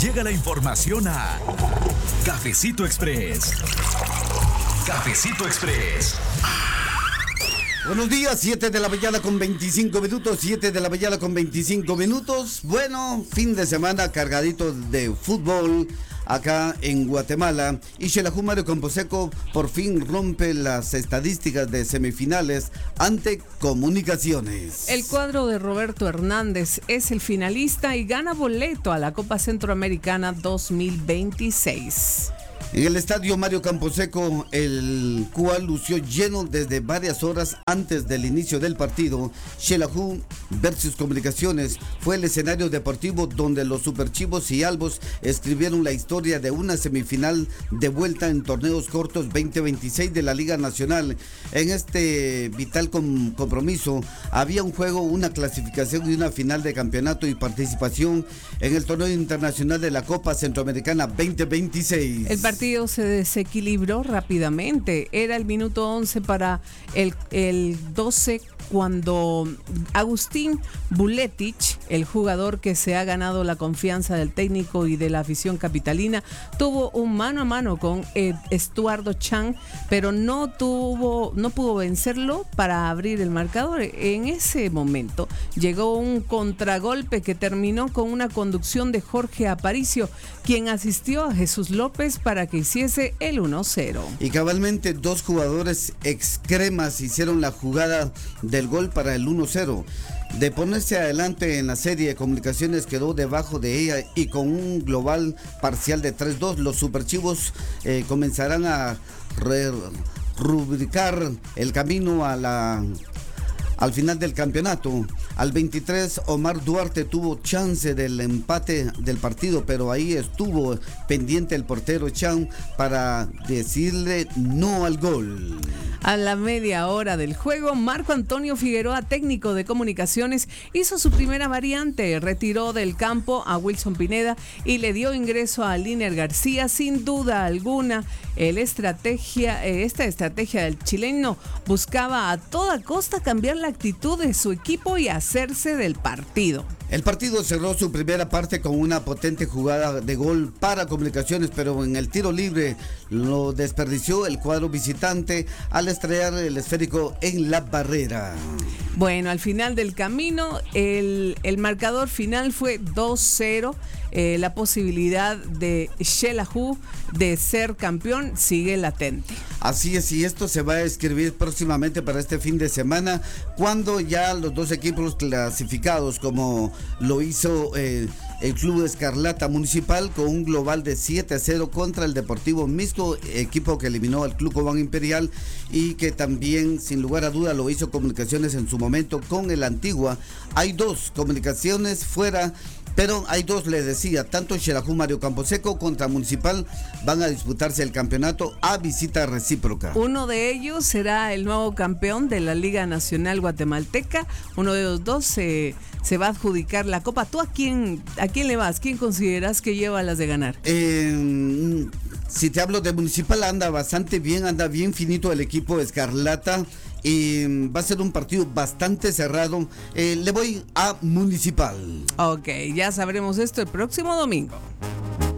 llega la información a Cafecito Express. Cafecito Express. Buenos días, 7 de la mañana con 25 minutos, 7 de la mañana con 25 minutos. Bueno, fin de semana cargadito de fútbol acá en Guatemala. Y Xelajú Mario Camposeco por fin rompe las estadísticas de semifinales ante Comunicaciones. El cuadro de Roberto Hernández es el finalista y gana boleto a la Copa Centroamericana 2026. En el estadio Mario Camposeco, el cual lució lleno desde varias horas antes del inicio del partido, Xelajú versus Comunicaciones fue el escenario deportivo donde los Superchivos y Albos escribieron la historia de una semifinal de vuelta en torneos cortos 2026 de la Liga Nacional. En este vital compromiso había un juego, una clasificación y una final de campeonato y participación en el torneo internacional de la Copa Centroamericana 2026. El partido se desequilibró rápidamente. Era el minuto 11 para el 12 cuando Agustín Buletich, el jugador que se ha ganado la confianza del técnico y de la afición capitalina, tuvo un mano a mano con Estuardo Chang, pero no pudo vencerlo para abrir el marcador. En ese momento llegó un contragolpe que terminó con una conducción de Jorge Aparicio, quien asistió a Jesús López para que hiciese el 1-0. Y cabalmente dos jugadores excremas hicieron la jugada del gol para el 1-0. De ponerse adelante en la serie, Comunicaciones quedó debajo de ella y con un global parcial de 3-2, los Superchivos comenzarán a rubricar el camino al final del campeonato. Al 23, Omar Duarte tuvo chance del empate del partido, pero ahí estuvo pendiente el portero Chan para decirle no al gol. A la media hora del juego, Marco Antonio Figueroa, técnico de Comunicaciones, hizo su primera variante, retiró del campo a Wilson Pineda y le dio ingreso a Liner García. Sin duda alguna, esta estrategia del chileno buscaba a toda costa cambiar la actitud de su equipo y hacerse del partido. El partido cerró su primera parte con una potente jugada de gol para Comunicaciones, pero en el tiro libre lo desperdició el cuadro visitante al estrellar el esférico en la barrera. Bueno, al final del camino, el marcador final fue 2-0. La posibilidad de Xelajú de ser campeón sigue latente. Así es, y esto se va a escribir próximamente para este fin de semana, cuando ya los dos equipos clasificados, como lo hizo el Club Escarlata Municipal con un global de 7-0 contra el Deportivo Mixto, equipo que eliminó al Club Cobán Imperial, y que también sin lugar a duda lo hizo Comunicaciones en su momento con el Antigua. Hay dos Comunicaciones fuera, pero hay dos, les decía, tanto Xelajú Mario Camposeco contra Municipal van a disputarse el campeonato a visita recíproca. Uno de ellos será el nuevo campeón de la Liga Nacional Guatemalteca. Uno de los dos se va a adjudicar la copa. ¿Tú a quién le vas? ¿Quién consideras que lleva las de ganar? Si te hablo de Municipal, anda bastante bien, anda bien finito el equipo Escarlata. Y va a ser un partido bastante cerrado. Le voy a Municipal. Ok, ya sabremos esto el próximo domingo.